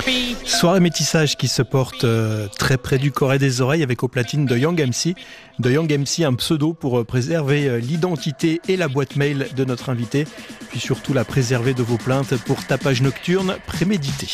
Soirée métissage qui se porte très près du corps et des oreilles avec au platine de Young MC. De Young MC, un pseudo pour préserver l'identité et la boîte mail de notre invité, puis surtout la préserver de vos plaintes pour tapage nocturne prémédité.